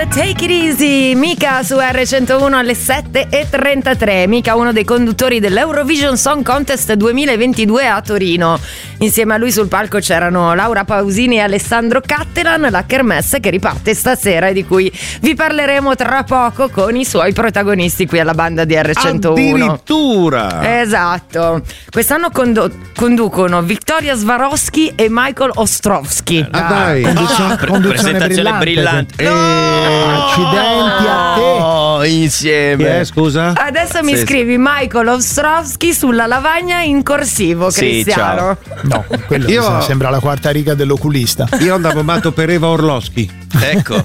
Take It Easy, Mika su R101 alle 7:33. Mika, uno dei conduttori dell'Eurovision Song Contest 2022 a Torino. Insieme a lui sul palco c'erano Laura Pausini e Alessandro Cattelan, la kermesse che riparte stasera e di cui vi parleremo tra poco con i suoi protagonisti qui alla banda di R101. Addirittura! Esatto. Quest'anno conducono Victoria Swarovski e Michael Ostrovsky. Dai, presentazione brillante. accidenti a te. Insieme. Scusa? Adesso mi scrivi Michael Ostrovsky sulla lavagna in corsivo, Sì, Cristiano. No, quello sembra la quarta riga dell'oculista. Io andavo matto per Eva Orlowski. Ecco.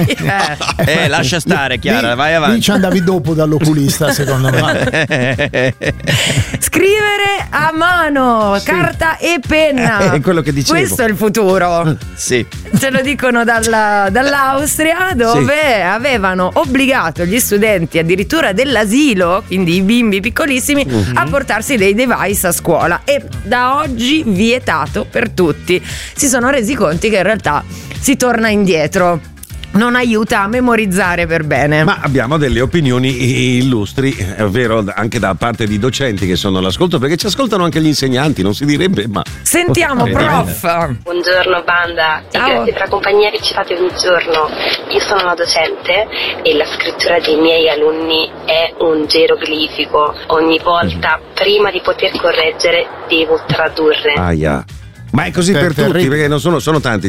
Lascia stare, Chiara, vai avanti. Lì ci andavi dopo dall'oculista, secondo me. Scrivere a mano, carta e penna. È quello che dicevo. Questo è il futuro. Sì. Ce lo dicono dall'Austria, dove avevano obbligato gli studenti addirittura dell'asilo, quindi i bimbi piccolissimi, a portarsi dei device a scuola, e da oggi vietato per tutti. Si sono resi conti che in realtà si torna indietro. Non aiuta a memorizzare per bene. Ma abbiamo delle opinioni illustri, è vero, anche da parte di docenti che sono all'ascolto, perché ci ascoltano anche gli insegnanti, non si direbbe, ma... Sentiamo, prof. Buongiorno banda, e Ciao. grazie per la compagnia che ci fate ogni giorno. Io sono una docente e la scrittura dei miei alunni è un geroglifico. Ogni volta, prima di poter correggere, devo tradurre. Aia. Ma è così per tutti, perché non sono tanti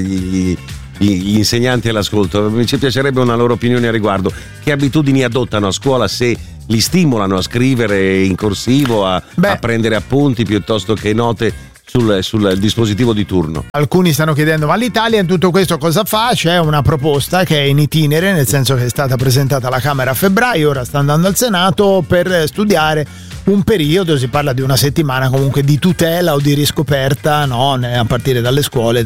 gli insegnanti all'ascolto. Ci piacerebbe una loro opinione a riguardo. Che abitudini adottano a scuola, se li stimolano a scrivere in corsivo, a prendere appunti piuttosto che note sul dispositivo di turno? Alcuni stanno chiedendo: ma l'Italia in tutto questo cosa fa? C'è una proposta che è in itinere, nel senso che è stata presentata alla Camera a febbraio, ora sta andando al Senato per studiare un periodo, si parla di una settimana comunque, di tutela o di riscoperta, no, a partire dalle scuole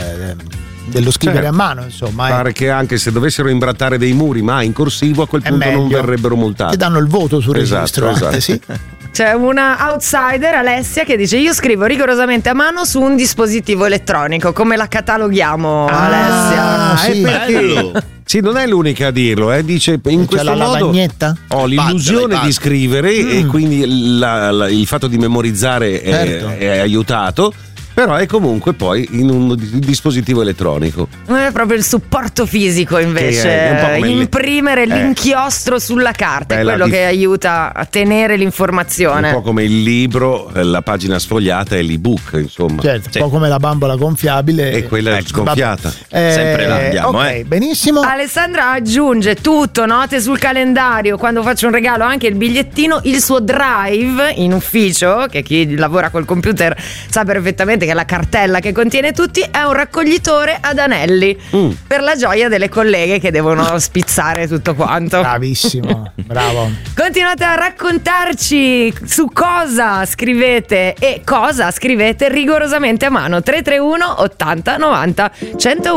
dello scrivere a mano, insomma. Pare che anche se dovessero imbrattare dei muri ma in corsivo, a quel punto meglio. non verrebbero multati. Ti danno il voto sul registro. Esatto. Sì. C'è una outsider, Alessia, che dice: io scrivo rigorosamente a mano su un dispositivo elettronico. Come la cataloghiamo, Alessia? Sì. Perché? Sì, non è l'unica a dirlo, dice in questo la modo lavagnetta? ho l'illusione di scrivere e quindi il fatto di memorizzare è aiutato. Però è comunque poi in un dispositivo elettronico. Non è proprio il supporto fisico, invece. È un po' come imprimere l'inchiostro sulla carta è quello che aiuta a tenere l'informazione. Un po' come il libro, la pagina sfogliata e l'ebook, insomma. Certo, un po' come la bambola gonfiabile. E quella sgonfiata. Sempre là andiamo, ok, benissimo. Alessandra aggiunge tutto, note sul calendario, quando faccio un regalo anche il bigliettino, il suo drive in ufficio, che chi lavora col computer sa perfettamente che la cartella che contiene tutti è un raccoglitore ad anelli per la gioia delle colleghe che devono spizzare tutto quanto. Bravissimo, bravo. Continuate a raccontarci su cosa scrivete e cosa scrivete rigorosamente a mano. 331 80 90 101.